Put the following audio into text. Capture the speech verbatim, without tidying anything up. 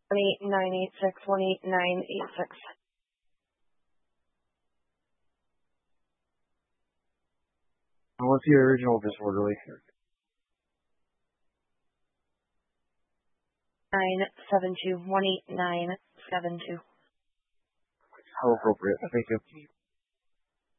one eight nine eight six, one eight nine eight six. What's the original disorderly? nine seven two, one eight nine seven two. How appropriate. Thank you.